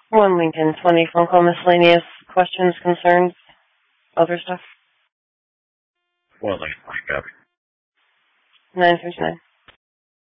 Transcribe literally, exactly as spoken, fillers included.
One Lincoln twenty phone call miscellaneous questions, concerns, other stuff. One Lincoln twenty, copy. Nine thirty nine.